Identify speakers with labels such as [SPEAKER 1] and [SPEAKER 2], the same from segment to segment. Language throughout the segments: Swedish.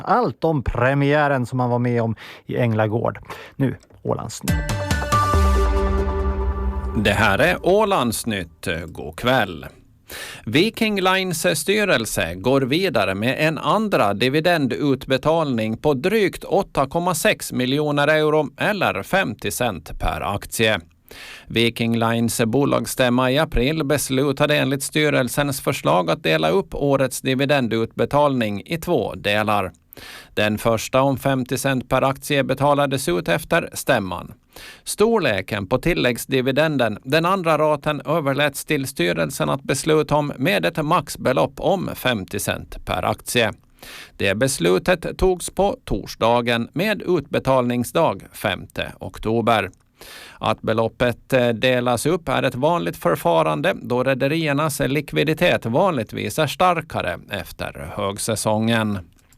[SPEAKER 1] Allt om premiären som han var med om i Änglagård. Nu Ålandsnytt.
[SPEAKER 2] Det här är Ålandsnytt. God kväll. Viking Lines styrelse går vidare med en andra dividendutbetalning på drygt 8,6 miljoner euro eller 50 cent per aktie. Viking Lines bolagsstämma i april beslutade enligt styrelsens förslag att dela upp årets dividendutbetalning i 2 delar. Den första om 50 cent per aktie betalades ut efter stämman. Storleken på tilläggsdividenden, den andra raten, överläts till styrelsen att besluta om med ett maxbelopp om 50 cent per aktie. Det beslutet togs på torsdagen med utbetalningsdag 5 oktober. Att beloppet delas upp är ett vanligt förfarande då rederiernas likviditet vanligtvis är starkare efter högsäsongen.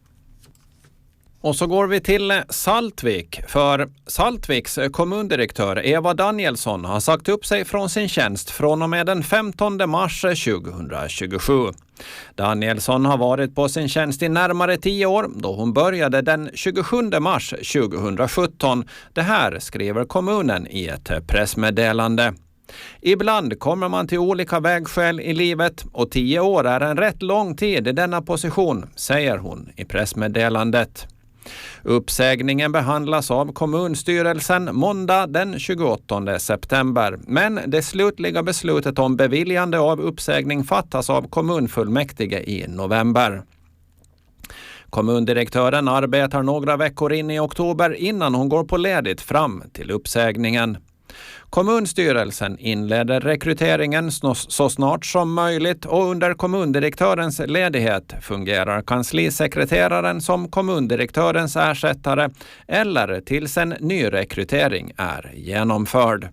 [SPEAKER 2] Och så går vi till Saltvik, för Saltviks kommundirektör Eva Danielsson har sagt upp sig från sin tjänst från och med den 15 mars 2027. Danielsson har varit på sin tjänst i närmare 10 år då hon började den 27 mars 2017. Det här skriver kommunen i ett pressmeddelande. Ibland kommer man till olika vägskäl i livet och 10 år är en rätt lång tid i denna position, säger hon i pressmeddelandet. Uppsägningen behandlas av kommunstyrelsen måndag den 28 september, men det slutliga beslutet om beviljande av uppsägning fattas av kommunfullmäktige i november. Kommundirektören arbetar några veckor in i oktober innan hon går på ledigt fram till uppsägningen. Kommunstyrelsen inleder rekryteringen så snart som möjligt och under kommundirektörens ledighet fungerar kanslisekreteraren som kommundirektörens ersättare eller tills en ny rekrytering är genomförd.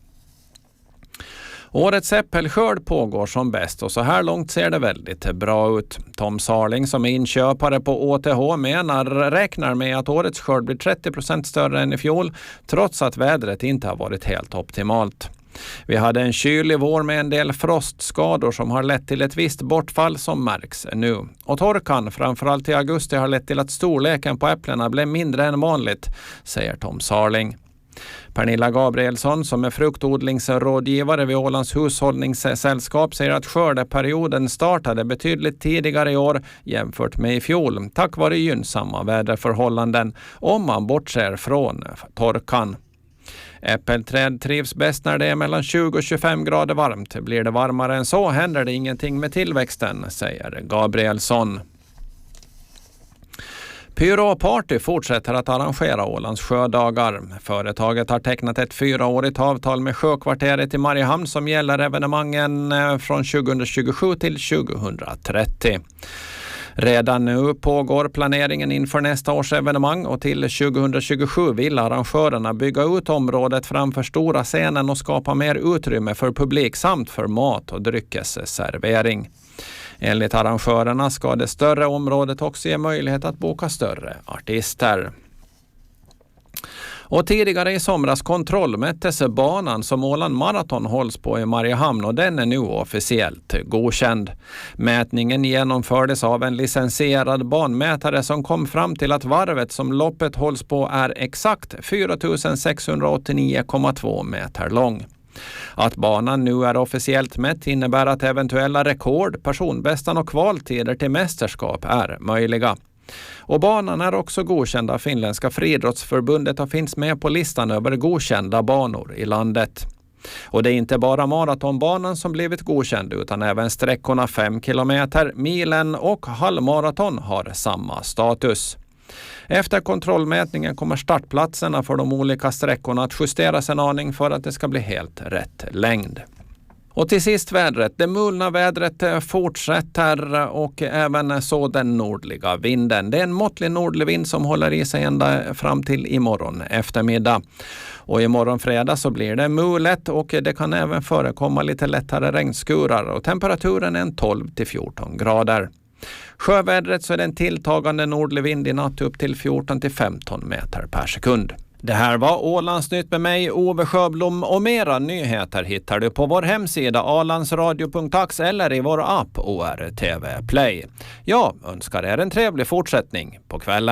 [SPEAKER 2] Årets äppelskörd pågår som bäst och så här långt ser det väldigt bra ut. Tom Sarling som är inköpare på OTH räknar med att årets skörd blir 30% större än i fjol trots att vädret inte har varit helt optimalt. Vi hade en kylig vår med en del frostskador som har lett till ett visst bortfall som märks nu. Och torkan framförallt i augusti har lett till att storleken på äpplena blev mindre än vanligt, säger Tom Sarling. Pernilla Gabrielsson som är fruktodlingsrådgivare vid Ålands hushållningssällskap säger att skördeperioden startade betydligt tidigare i år jämfört med i fjol tack vare gynnsamma väderförhållanden om man bortser från torkan. Äppelträd trivs bäst när det är mellan 20 och 25 grader varmt. Blir det varmare än så händer det ingenting med tillväxten, säger Gabrielsson. Pyro Party fortsätter att arrangera Ålands sjödagar. Företaget har tecknat ett 4-årigt avtal med Sjökvarteret i Mariehamn som gäller evenemangen från 2027 till 2030. Redan nu pågår planeringen inför nästa års evenemang och till 2027 vill arrangörerna bygga ut området framför stora scenen och skapa mer utrymme för publik samt för mat- och dryckesservering. Enligt arrangörerna ska det större området också ge möjlighet att boka större artister. Och tidigare i somras kontrollmättes banan som Åland Marathon hålls på i Mariehamn och den är nu officiellt godkänd. Mätningen genomfördes av en licensierad banmätare som kom fram till att varvet som loppet hålls på är exakt 4689,2 meter lång. Att banan nu är officiellt mätt innebär att eventuella rekord, personbästan och kvaltider till mästerskap är möjliga. Och banan är också godkänd av Finländska friidrottsförbundet och finns med på listan över godkända banor i landet. Och det är inte bara maratonbanan som blivit godkänd utan även sträckorna 5 kilometer, milen och halvmaraton har samma status. Efter kontrollmätningen kommer startplatserna för de olika sträckorna att justeras en aning för att det ska bli helt rätt längd. Och till sist vädret. Det mulna vädret fortsätter och även så den nordliga vinden. Det är en måttlig nordlig vind som håller i sig ända fram till imorgon eftermiddag. Och imorgon fredag så blir det mulet och det kan även förekomma lite lättare regnskurar och temperaturen är 12-14 grader. Sjövädret så är det en tilltagande nordlig vind i natt upp till 14-15 meter per sekund. Det här var Ålandsnytt med mig, Ove Sjöblom, och mera nyheter hittar du på vår hemsida alandsradio.ax eller i vår app ORTV Play. Jag önskar er en trevlig fortsättning på kvällen.